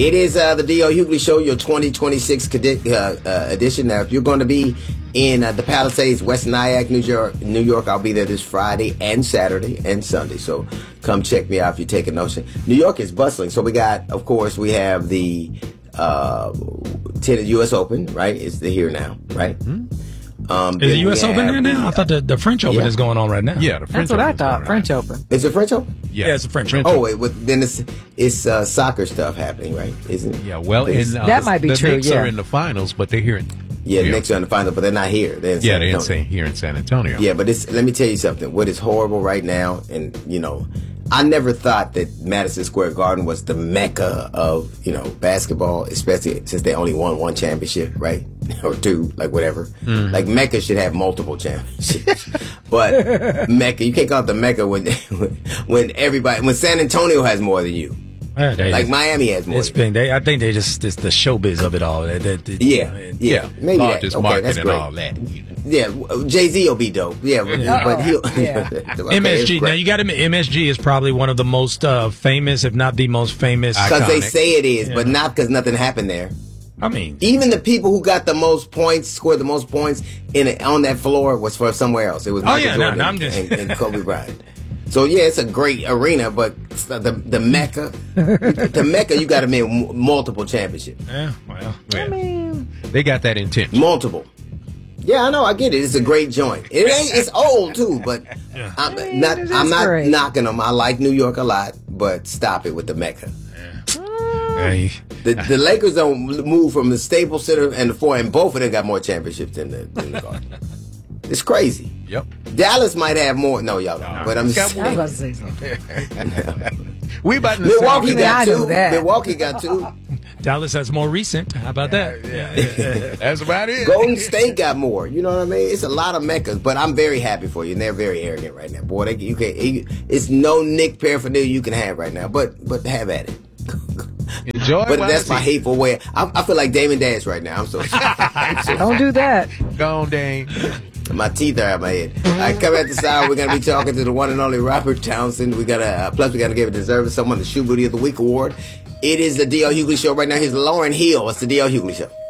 It is the D.L. Hughley Show, your 2026 edition. Now, if you're going to be in the Palisades, West Nyack, New York, I'll be there this Friday and Saturday and Sunday. So come check me out if you're taking notion. New York is bustling. So we have the tennis U.S. Open, right? It's here now, right? Mm-hmm. Is the U.S. Open there now? I thought the French Open is going on right now. Yeah, That's what I thought. French Open. Is it French Open? Yeah, it's a French Open. Oh, then it's soccer stuff happening, right? Isn't it? Yeah, well, that might be the true. Knicks are in the finals, but they're here. The Knicks are in the finals, but they're not here. They're here in San Antonio. Yeah, but let me tell you something. What is horrible right now, and I never thought that Madison Square Garden was the mecca of, basketball, especially since they only won one championship, right? Or two, like whatever. Mm-hmm. Like Mecca should have multiple championships. But Mecca, you can't call it the mecca when San Antonio has more than you. Like Miami has more. I think they just, it's the showbiz of it all. Maybe largest market that's and great. all that. Yeah, Jay-Z will be dope. Yeah, but he'll. MSG. Now you got to admit, MSG is probably one of the most famous, if not the most famous. Because they say it is, but not because nothing happened there. I mean, even the people who got the most points, scored the most points on that floor was for somewhere else. It was Michael Jordan and Kobe Bryant. So yeah, it's a great arena, but the Mecca, you got to win multiple championships. Yeah, well, I mean, they got that intention. Multiple. Yeah, I know. I get it. It's a great joint. It's old too, but I'm not knocking them. I like New York a lot, but stop it with the Mecca. The Lakers don't move from the Staples Center and the Four, and both of them got more championships than the Garden. It's crazy. Yep. Dallas might have more. No, y'all don't. But I'm just saying. I was about to say something. We about to Milwaukee got two. Milwaukee got two. Dallas has more recent. How about that? Yeah. That's about it. Golden State got more. You know what I mean? It's a lot of Meccas, but I'm very happy for you, and they're very arrogant right now. Boy, it's no Nick paraphernalia you can have right now, but have at it. Enjoy. But that's my hateful way. I feel like Damon Dash right now. I'm so sorry. Don't do that. Go on, Dame. My teeth are out my head. All right, coming at this hour, we're going to be talking to the one and only Robert Townsend. We got to give a deserving someone the Shoe Booty of the Week award. It is the D.L. Hughley Show right now. Here's Lauren Hill. It's the D.L. Hughley Show.